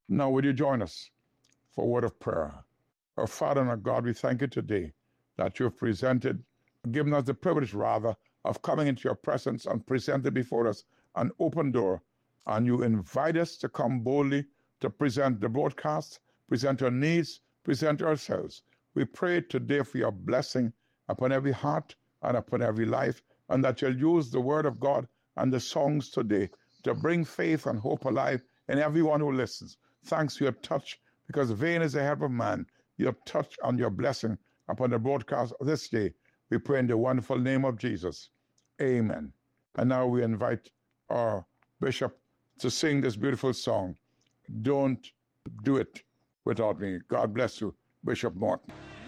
Now, would you join us for a word of prayer? Our Father and our God, we thank you today that you have given us the privilege, rather, of coming into your presence and presented before us an open door. And you invite us to come boldly to present the broadcast, present our needs, present ourselves. We pray today for your blessing upon every heart and upon every life, and that you'll use the word of God and the songs today to bring faith and hope alive in everyone who listens. Thanks you have touched, because vain is the help of man. You have touched on your blessing upon the broadcast of this day. We pray in the wonderful name of Jesus. Amen. And now we invite our bishop to sing this beautiful song, Don't Do It Without Me. God bless you, Bishop Morton.